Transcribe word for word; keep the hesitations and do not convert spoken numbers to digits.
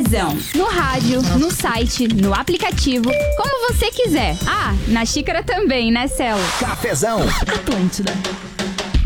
televisão, no rádio, no site, no aplicativo, como você quiser. Ah, na xícara também, né, Celo? Cafezão. Atlântida.